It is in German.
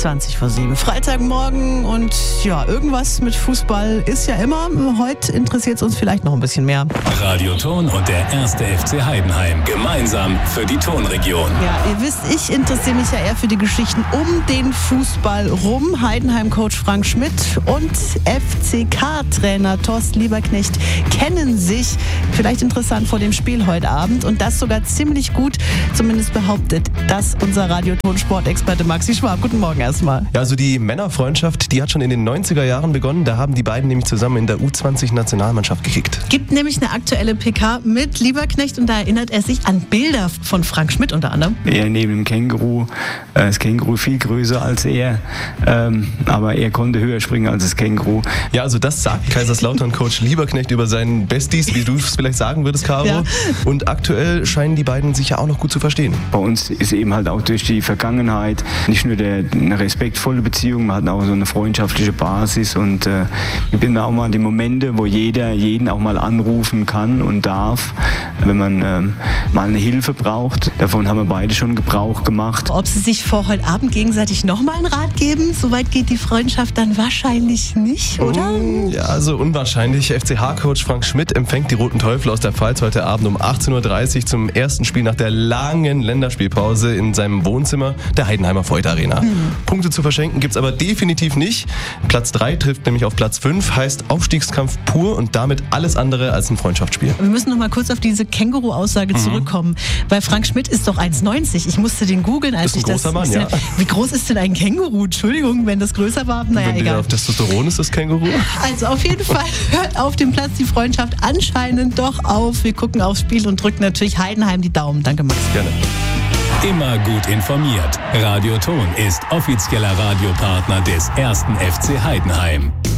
7:20. Freitagmorgen und ja, irgendwas mit Fußball ist ja immer. Heute interessiert es uns vielleicht noch ein bisschen mehr. Radio Thon und der 1. FC Heidenheim. Gemeinsam für die Thonregion. Ja, ihr wisst, ich interessiere mich ja eher für die Geschichten um den Fußball rum. Heidenheim-Coach Frank Schmidt und FCK-Trainer Thorsten Lieberknecht kennen sich. Vielleicht interessant vor dem Spiel heute Abend. Und das sogar ziemlich gut, zumindest behauptet das unser Radio-Thon-Sportexperte Maxi Schwab. Guten Morgen erstmal. Ja, also die Männerfreundschaft, die hat schon in den 90er Jahren begonnen. Da haben die beiden nämlich zusammen in der U20-Nationalmannschaft gekickt. Gibt nämlich eine aktuelle PK mit Lieberknecht und da erinnert er sich an Bilder von Frank Schmidt unter anderem. Er neben dem Känguru, das Känguru viel größer als er, aber er konnte höher springen als das Känguru. Ja, also das sagt Kaiserslautern-Coach Lieberknecht über seinen Besties, wie du es vielleicht sagen würdest, Caro. Ja. Und aktuell scheinen die beiden sich ja auch noch gut zu verstehen. Bei uns ist eben halt auch durch die Vergangenheit nicht nur eine respektvolle Beziehung, man hat auch so eine freundschaftliche Basis und ich bin da auch mal die Momente, wo jeder jeden auch mal anrufen kann und darf, wenn man mal eine Hilfe braucht. Davon haben wir beide schon Gebrauch gemacht. Ob sie sich vor heute Abend gegenseitig nochmal einen Rat geben, soweit geht die Freundschaft dann wahrscheinlich nicht, oder? Ja, also unwahrscheinlich. FCH-Coach Frank Schmidt empfängt die Roten Teufel aus der Pfalz heute Abend um 18:30 Uhr zum ersten Spiel nach der langen Länderspielpause in seinem Wohnzimmer der Heidenheimer Voith Arena. Punkte zu verschenken gibt's aber definitiv nicht. Platz 3 trifft nämlich auf Platz 5, heißt Aufstiegskampf pur und damit alles andere als ein Freundschaftsspiel. Wir müssen noch mal kurz auf diese Känguru-Aussage zurückkommen, weil Frank Schmidt ist doch 1,90. Ich musste den googeln, als ich das... Ist ein großer Mann, ja. Wie groß ist denn ein Känguru? Entschuldigung, wenn das größer war. Naja, wenn egal. Auf Testosteron ist das Känguru? Also auf jeden Fall hört auf dem Platz die Freundschaft anscheinend doch auf. Wir gucken aufs Spiel und drücken natürlich Heidenheim die Daumen. Danke, Max. Gerne. Immer gut informiert. Radio Thon ist offizieller Radiopartner des 1. FC Heidenheim.